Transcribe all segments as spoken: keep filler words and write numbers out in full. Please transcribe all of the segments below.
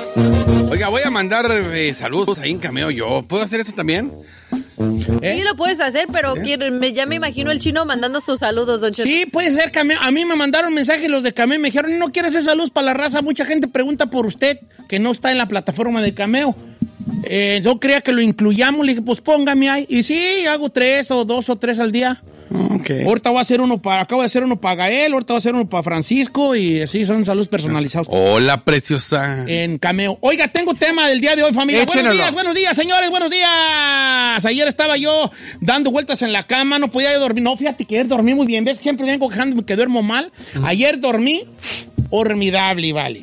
Oiga, voy a mandar eh, saludos ahí en Cameo yo. ¿Puedo hacer eso también? ¿Eh? Sí, lo puedes hacer, pero ¿Eh? quiero, me, ya me imagino el chino mandando sus saludos, don Cheto. Sí, puede ser Cameo. A mí me mandaron mensajes los de Cameo y me dijeron, no quiero hacer saludos para la raza. Mucha gente pregunta por usted, que no está en la plataforma de Cameo. Eh, yo creía que lo incluyamos, le dije, pues póngame ahí. Y sí, hago tres o dos o tres al día. Okay. Ahorita voy a hacer uno para, acabo de hacer uno para Gael, ahorita voy a hacer uno para Francisco y así son saludos personalizados. Hola, preciosa. En Cameo. Oiga, tengo tema del día de hoy, familia. Échenelo. Buenos días, buenos días, señores, buenos días. Ayer estaba yo dando vueltas en la cama, no podía yo dormir. No, fíjate que ayer dormí muy bien. ¿Ves que siempre vengo quejándome que duermo mal? Ayer dormí formidable, vale.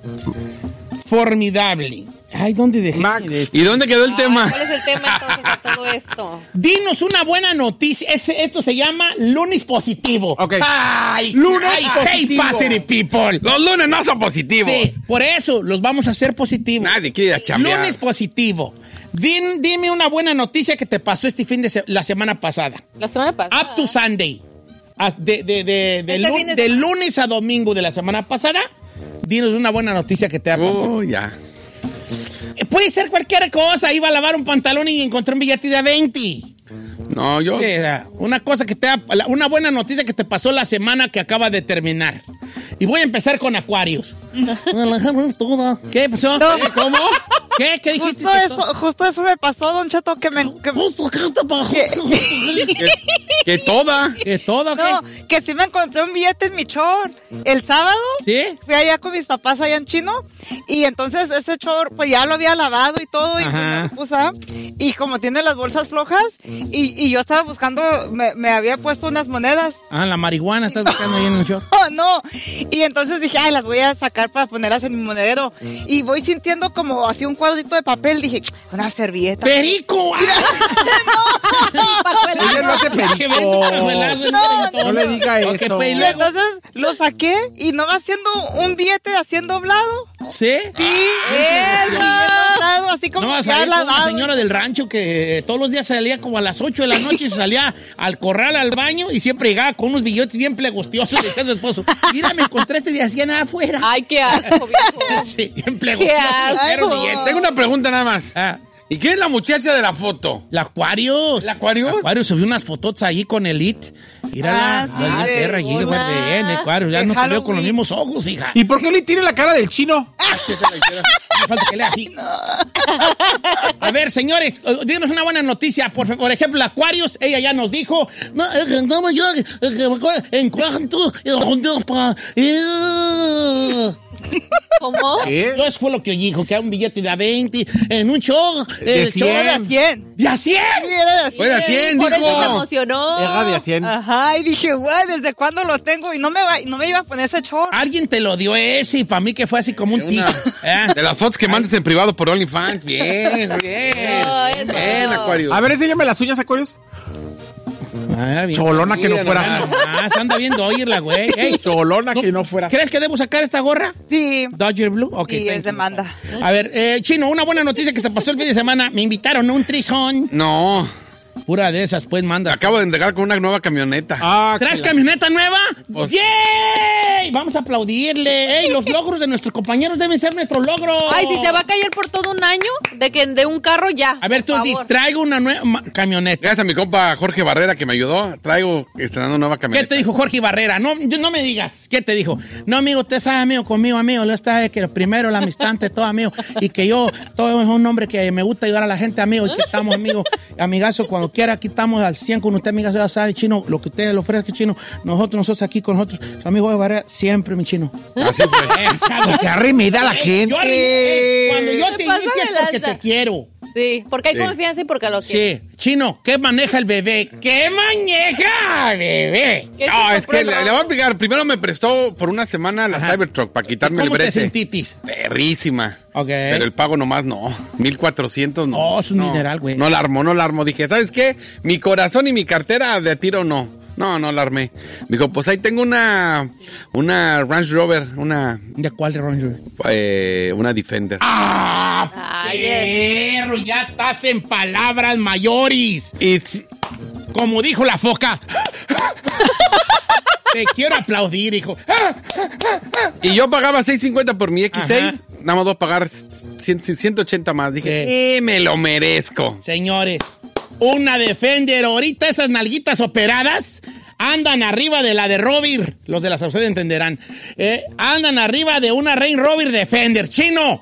Formidable. Ay, ¿dónde dejé? De... ¿Y dónde quedó el Ay, tema? ¿Cuál es el tema entonces de todo esto? Dinos una buena noticia. Es, esto se llama lunes positivo. Ok. Ay, lunes ay, positivo. Hey, positive people. Los lunes no son positivos. Sí, por eso los vamos a hacer positivos. Nadie quiere ir a chambear. Lunes positivo. Din, dime una buena noticia que te pasó este fin de se la semana pasada. La semana pasada. Up to Sunday. De, de, de, de, este lu de lunes a domingo de la semana pasada. Dinos una buena noticia que te ha pasado. Oh, ya. Puede ser cualquier cosa. Iba a lavar un pantalón y encontré un billete de veinte. No, yo... Sí, una cosa que te ha, una buena noticia que te pasó la semana que acaba de terminar. Y voy a empezar con Aquarius. ¿Qué pasó? No. ¿Cómo? ¿Qué? ¿Qué dijiste? Justo eso, justo eso me pasó, don Cheto, que me... Que, justo, ¿qué te pasó? Que, que, que toda. ¿Que toda? No, ¿qué? que sí me encontré un billete en mi short. El sábado. ¿Sí? Fui allá con mis papás allá en Chino. Y entonces ese short, pues ya lo había lavado y todo. Ajá. Y, pues, y como tiene las bolsas flojas, y, y yo estaba buscando, me, me había puesto unas monedas. Ah, la marihuana estás buscando ahí en el short. No, no. Y entonces dije, ay, las voy a sacar para ponerlas en mi monedero. Y voy sintiendo como así un cuadrito de papel. Dije, una servilleta. ¡Perico! no, Ella no hace perico. No, no, no le diga eso. Okay, y entonces lo saqué y no va haciendo un billete así doblado. ¿Sí? Sí. Eso. Doblado, así como no vas a ver una señora del rancho que todos los días salía como a las ocho de la noche y se salía al corral al baño y siempre llegaba con unos billetes bien plegostiosos y le decía a su esposo, mira, me encontré este día hacía nada afuera. Ay, qué asco, viejo. Sí, bien plegostiosos. Tengo una pregunta nada más. Ah. ¿Y quién es la muchacha de la foto? La Aquarius. ¿La Aquarius? Aquarius subió unas fotos ahí con Elite. Mira ah, la, la sí, perra allí, bien, Aquarius. Ya no te veo con los mismos ojos, hija. ¿Y por qué le tiene la cara del chino? No falta que lea así. No. A ver, señores, díganos una buena noticia. Por, por ejemplo, la Aquarius, ella ya nos dijo. No, no, yo en cuanto. ¿Cómo? ¿Qué? Eso fue lo que dijo, que era un billete de a veinte en un show. De eh, cien. Show de cien. ¿De a cien? Sí, era de a cien. Fue de a cien, por dijo. Eso se emocionó. Era de a cien. Ajá, y dije, güey, ¿desde cuándo lo tengo? Y no me, va, no me iba a poner ese short. Alguien te lo dio ese y para mí que fue así como un tic. ¿Eh? De las fotos que mandes en privado por OnlyFans. Bien, bien. No, bien, Aquarius. A ver, enséñame las uñas, Aquarius. Ah, Cholona que no fuera. Ah, se anda viendo oírla, güey. Hey, Cholona ¿no, que no fuera. ¿Crees que debo sacar esta gorra? Sí. Dodger Blue. Ok. Sí, es demanda. A ver, eh, Chino, una buena noticia que te pasó el fin de semana. Me invitaron a un trisón. No. Pura de esas, pues, manda. Acabo de entregar con una nueva camioneta. Ah, ¿traes camioneta nueva? Pues... ¡Yay! Vamos a aplaudirle. ¡Ey! Los logros de nuestros compañeros deben ser nuestros logros. Ay, si se va a caer por todo un año de que de un carro ya. A ver, tú di, traigo una nueva camioneta. Gracias a mi compa Jorge Barrera que me ayudó. Traigo estrenando nueva camioneta. ¿Qué te dijo Jorge Barrera? No, no me digas. ¿Qué te dijo? No, amigo, usted sabe, amigo, conmigo, amigo. Lo está que primero la amistad ante todo, amigo. Y que yo, todo es un hombre que me gusta ayudar a la gente, amigo. Y que estamos, amigos, amigazo, cuando quiera, aquí estamos al cien con usted, amigazo, ya sabe, Chino, lo que usted le ofrezca, Chino. Nosotros, nosotros aquí con nosotros. Su amigo de Barrera, siempre, mi Chino. Así fue. Te arremeda la gente. Yo, eh, cuando yo te invito es porque te quiero. Sí, porque hay sí. confianza y porque lo quiero. Sí. Chino, ¿qué maneja el bebé? ¿Qué maneja el bebé? No, es que le, le voy a explicar. Primero me prestó por una semana la Ajá. Cybertruck para quitarme el brete. ¿Cómo te sentitis? Perrísima. Ok. Pero el pago nomás no. mil cuatrocientos no. Oh, es un no, mineral, güey. No la armó, no la armó. Dije, ¿sabes qué? Mi corazón y mi cartera de tiro no. No, no la armé. Dijo, pues ahí tengo una una Range Rover, una... ¿De cuál de Range Rover? Eh, una Defender. ¡Ah, perro! Ya estás en palabras mayores. Y... Como dijo la foca. Te quiero aplaudir, hijo. Y yo pagaba seis cincuenta por mi X seis. Ajá. nada más voy a pagar cien, ciento ochenta más. Dije, eh, me lo merezco. Señores, una Defender, ahorita esas nalguitas operadas andan arriba de la de Rover. Los de la Sauceda entenderán. Eh, andan arriba de una Range Rover Defender. ¡Chino!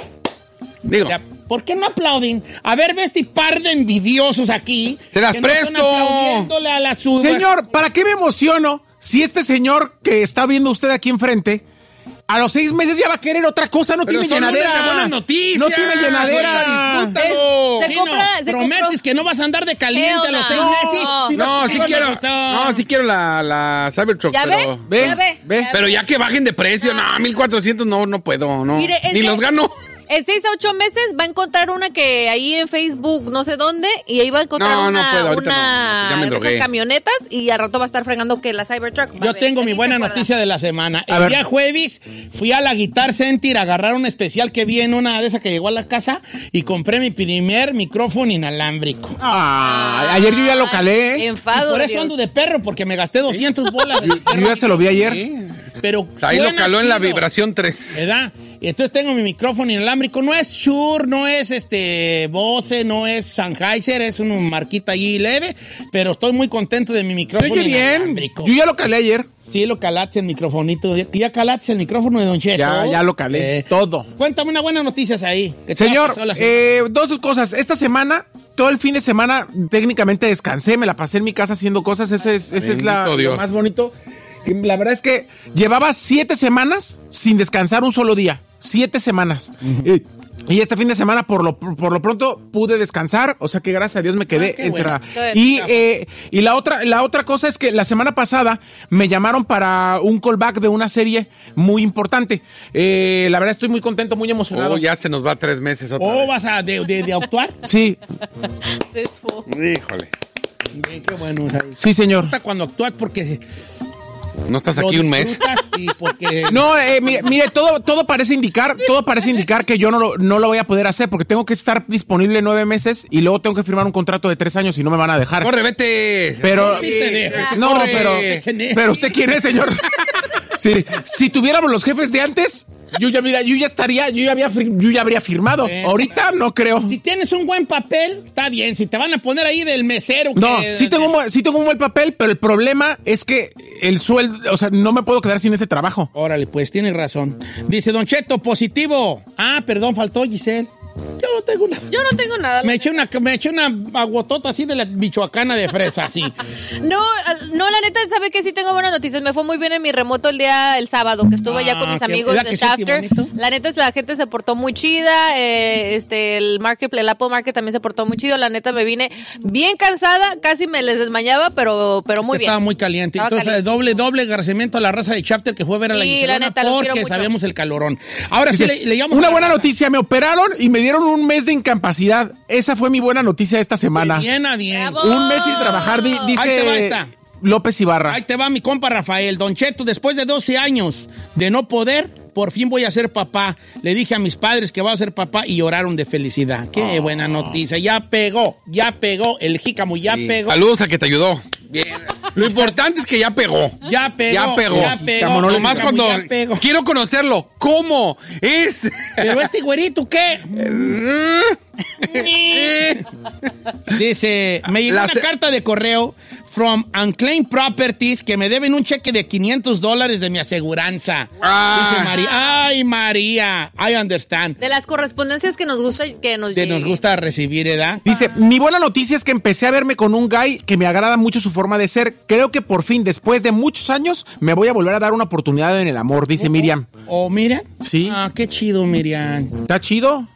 Digo. Ya, ¿por qué no aplauden? A ver, ve este par de envidiosos aquí. ¡Se las que no presto! están aplaudiéndole a la sub- Señor, ¿para qué me emociono si este señor que está viendo usted aquí enfrente a los seis meses ya va a querer otra cosa? No Pero tiene son llenadera. unas buenas noticias. No tiene llenadera. Ahorita disfrútalo. Se Chino, compra- se ¿prometes compró- que no vas a andar de caliente a los seis No. meses? No, sí Bueno, quiero. doctor. No, sí quiero la, la Cybertruck, ¿Ya pero. ve? Ve, ¿Ya ve? ve. ¿Ya Pero ya que bajen de precio, no, mil cuatrocientos no, no puedo, no. Mire, es Ni que- los gano. En seis a ocho meses va a encontrar una que ahí en Facebook, no sé dónde, y ahí va a encontrar No, no una, puedo, ahorita una no, ya me de drogué. esas camionetas y al rato va a estar fregando que la Cybertruck. Va a Yo ver, tengo ¿de mi qué buena se acuerda? noticia de la semana. A El ver. día jueves fui a la Guitar Center a agarrar un especial que vi en una de esas que llegó a la casa y compré mi primer micrófono inalámbrico. Ah, ayer yo ya lo calé. Y Enfado. por de eso Dios. ando de perro, porque me gasté doscientas bolas de Yo perro. ya se lo vi ayer. Sí. Pero Ahí lo suena caló en la chido, vibración tres. ¿verdad? Y entonces tengo mi micrófono inalámbrico. No es Shure, no es este Bose, no es Sennheiser, es una marquita allí leve, pero estoy muy contento de mi Se micrófono oye bien. inalámbrico. Yo ya lo calé ayer. Sí, lo calaste el microfonito. ¿Ya calaste el micrófono de Don Cheto? Ya, ya lo calé. Eh, Todo. Cuéntame una buena noticia ahí. que te Señor, pasó la semana. eh, dos cosas. Esta semana, todo el fin de semana, técnicamente descansé, me la pasé en mi casa haciendo cosas. Ese es, ese es la, Bendito lo Dios. más bonito. Que la verdad es que llevaba siete semanas sin descansar un solo día. Siete semanas. Eh, y este fin de semana, por lo, por lo pronto, pude descansar. O sea que gracias a Dios me quedé Ah, qué encerrada. bueno. Y, eh, y la otra, la otra cosa es que la semana pasada me llamaron para un callback de una serie muy importante. Eh, la verdad estoy muy contento, muy emocionado. Oh, ya se nos va tres meses otra ¿O vez. vas a de, de- de actuar? Sí, Desfo. Híjole. Bien, qué bueno. o sea, me sí, señor. gusta cuando actúas porque ¿No estás lo aquí un mes? disfrutas y porque No, eh, mire, mire, todo, todo parece indicar, todo parece indicar que yo no lo, no lo voy a poder hacer porque tengo que estar disponible nueve meses y luego tengo que firmar un contrato de tres años y no me van a dejar. ¡Corre, vete! Pero, Sí te dejo. no, Corre. pero, pero usted quién es, señor. Sí, si tuviéramos los jefes de antes, yo ya mira, yo ya estaría, yo ya había, fir- yo ya habría firmado. Bueno. Ahorita no creo. si tienes un buen papel, está bien. Si te van a poner ahí del mesero. No, que- sí tengo, un, bu- sí tengo un buen papel, pero el problema es que el sueldo, o sea, no me puedo quedar sin ese trabajo. Órale, pues tienes razón. Dice Don Cheto, positivo. Ah, perdón, faltó Giselle. Yo no tengo nada. Yo no tengo nada. Me eché una, me eché una aguotota así de la michoacana de fresa, así. No, no, la neta, ¿sabe que sí tengo buenas noticias? Me fue muy bien en mi remoto el día, el sábado, que estuve allá con Ah, mis qué- amigos ¿verdad de que sí, qué Shafter. bonito? La neta, la gente se portó muy chida. eh, este, el Market, el Apple Market también se portó muy chido. La neta, me vine bien cansada, casi me les desmayaba, pero, pero muy bien. Estaba muy caliente. Estaba Entonces, caliente. doble, doble agradecimiento a la raza de Shafter que fue a ver a la Sí, Giselona la neta, los quiero porque mucho. sabíamos el calorón. Ahora sí, le, le llamamos Una a la buena raza. noticia, me operaron y me dieron un mes de incapacidad. Esa fue mi buena noticia esta semana. Bien a bien. Bravo. Un mes sin trabajar, di- Ahí te va dice esta. López Ibarra. Ahí te va mi compa Rafael. Don Cheto, después de doce años de no poder, por fin voy a ser papá. Le dije a mis padres que voy a ser papá y lloraron de felicidad. Qué buena noticia. Ya pegó, ya pegó. El jícamo ya Sí. pegó. Saludos a que te ayudó. Bien. Lo importante es que ya pegó. Ya pegó. Ya pegó. Ya pegó. Jícamo, no le Nomás Jícamo, cuando ya pegó. quiero conocerlo. ¿Cómo? Es. Pero este güerito, ¿qué? Dice, me llegó La una se- carta de correo from Unclaimed Properties que me deben un cheque de quinientos dólares de mi aseguranza. Ah. Dice María. Ay, María. I understand. De las correspondencias que nos gusta que nos Que nos llegue. gusta recibir, ¿edad? Dice, mi buena noticia es que empecé a verme con un guy que me agrada mucho su forma de ser. Creo que por fin, después de muchos años, me voy a volver a dar una oportunidad en el amor, dice Miriam. ¿O Miriam? Sí. Ah, qué chido, Miriam. ¿Está chido?